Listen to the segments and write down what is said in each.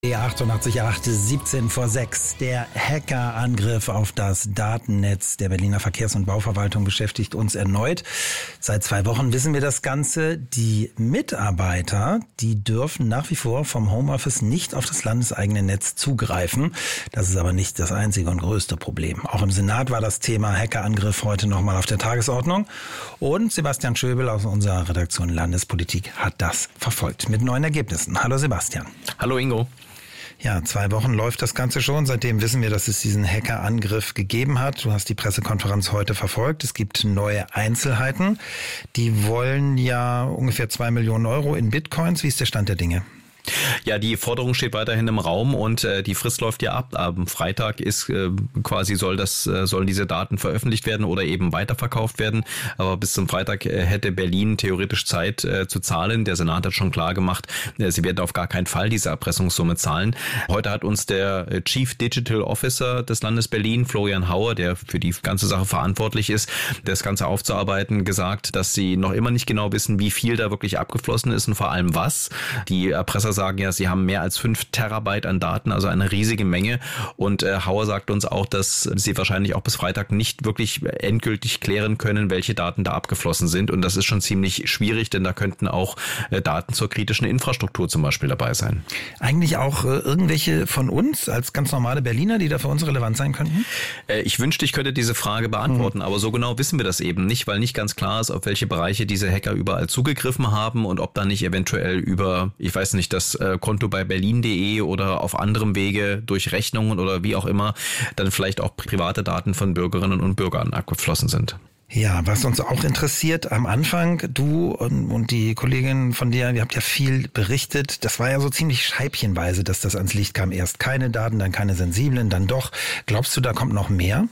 RBB 88.8, 17 vor 6. Der Hackerangriff auf das Datennetz der Berliner Verkehrs- und Bauverwaltung beschäftigt uns erneut. Seit 2 Wochen wissen wir das Ganze. Die Mitarbeiter, die dürfen nach wie vor vom Homeoffice nicht auf das landeseigene Netz zugreifen. Das ist aber nicht das einzige und größte Problem. Auch im Senat war das Thema Hackerangriff heute nochmal auf der Tagesordnung. Und Sebastian Schöbel aus unserer Redaktion Landespolitik hat das verfolgt mit neuen Ergebnissen. Hallo Sebastian. Hallo Ingo. Ja, 2 Wochen läuft das Ganze schon. Seitdem wissen wir, dass es diesen Hackerangriff gegeben hat. Du hast die Pressekonferenz heute verfolgt. Es gibt neue Einzelheiten. Die wollen ja ungefähr 2 Millionen Euro in Bitcoins. Wie ist der Stand der Dinge? Ja, die Forderung steht weiterhin im Raum und die Frist läuft ja ab. Am Freitag ist quasi sollen diese Daten veröffentlicht werden oder eben weiterverkauft werden. Aber bis zum Freitag hätte Berlin theoretisch Zeit zu zahlen. Der Senat hat schon klar gemacht, sie werden auf gar keinen Fall diese Erpressungssumme zahlen. Heute hat uns der Chief Digital Officer des Landes Berlin, Florian Hauer, der für die ganze Sache verantwortlich ist, das Ganze aufzuarbeiten, gesagt, dass sie noch immer nicht genau wissen, wie viel da wirklich abgeflossen ist und vor allem was. Die Erpresser sagen ja, sie haben mehr als 5 Terabyte an Daten, also eine riesige Menge. Und Hauer sagt uns auch, dass sie wahrscheinlich auch bis Freitag nicht wirklich endgültig klären können, welche Daten da abgeflossen sind. Und das ist schon ziemlich schwierig, denn da könnten auch Daten zur kritischen Infrastruktur zum Beispiel dabei sein. Eigentlich auch irgendwelche von uns als ganz normale Berliner, die da für uns relevant sein könnten? Ich wünschte, ich könnte diese Frage beantworten, aber so genau wissen wir das eben nicht, weil nicht ganz klar ist, auf welche Bereiche diese Hacker überall zugegriffen haben und ob da nicht eventuell über, ich weiß nicht, das Konto bei berlin.de oder auf anderem Wege durch Rechnungen oder wie auch immer dann vielleicht auch private Daten von Bürgerinnen und Bürgern abgeflossen sind. Ja, was uns auch interessiert, am Anfang, du und die Kollegin von dir, ihr habt ja viel berichtet, das war ja so ziemlich scheibchenweise, dass das ans Licht kam. Erst keine Daten, dann keine sensiblen, dann doch. Glaubst du, da kommt noch mehr?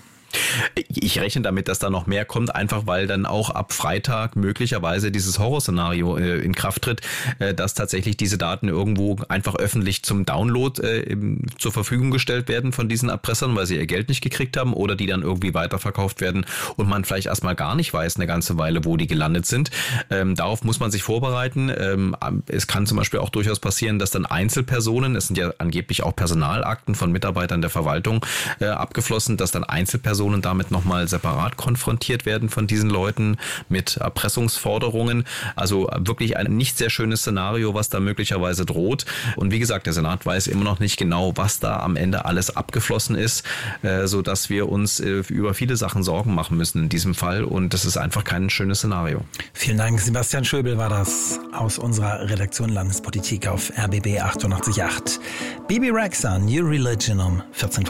Ich rechne damit, dass da noch mehr kommt, einfach weil dann auch ab Freitag möglicherweise dieses Horrorszenario in Kraft tritt, dass tatsächlich diese Daten irgendwo einfach öffentlich zum Download zur Verfügung gestellt werden von diesen Erpressern, weil sie ihr Geld nicht gekriegt haben oder die dann irgendwie weiterverkauft werden und man vielleicht erstmal gar nicht weiß eine ganze Weile, wo die gelandet sind. Darauf muss man sich vorbereiten. Es kann zum Beispiel auch durchaus passieren, dass dann Einzelpersonen, es sind ja angeblich auch Personalakten von Mitarbeitern der Verwaltung abgeflossen, dass dann Einzelpersonen damit nochmal separat konfrontiert werden von diesen Leuten mit Erpressungsforderungen. Also wirklich ein nicht sehr schönes Szenario, was da möglicherweise droht. Und wie gesagt, der Senat weiß immer noch nicht genau, was da am Ende alles abgeflossen ist, sodass wir uns über viele Sachen Sorgen machen müssen in diesem Fall. Und das ist einfach kein schönes Szenario. Vielen Dank, Sebastian Schöbel war das aus unserer Redaktion Landespolitik auf RBB 88.8. Bebe Rexha, New Religion um 14